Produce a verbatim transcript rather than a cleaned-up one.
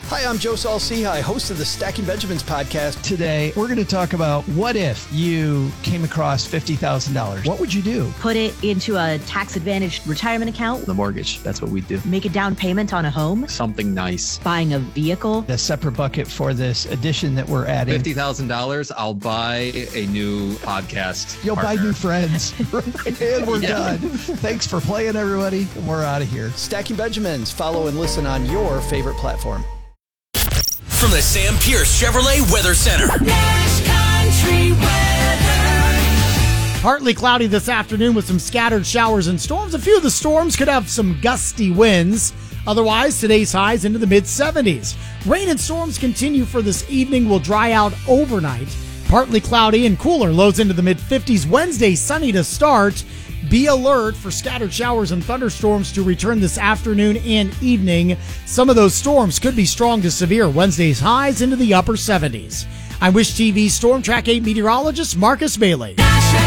Hi, I'm Joe Saul-Sehy, host of the Stacking Benjamins podcast. Today, we're going to talk about what if you came across fifty thousand dollars. What would you do? Put it into a tax-advantaged retirement account. The mortgage, that's what we do. Make a down payment on a home. Something nice. Buying a vehicle. A separate bucket for this addition that we're adding. fifty thousand dollars, I'll buy a new podcast You'll partner. buy new friends. And we're Yeah. done. Thanks for playing, everybody. We're out of here. Stacking Benjamins. Follow and listen on your favorite platform. From the Sam Pierce Chevrolet Weather Center. Nash Country weather. Partly cloudy this afternoon with some scattered showers and storms. A few of the storms could have some gusty winds. Otherwise, today's highs into the mid seventies. Rain and storms continue for this evening, will dry out overnight. Partly cloudy and cooler, lows into the mid fifties. Wednesday, sunny to start. Be alert for scattered showers and thunderstorms to return this afternoon and evening. Some of those storms could be strong to severe. Wednesday's highs into the upper seventies. I'm Wish T V Storm Track eight meteorologist Marcus Bailey.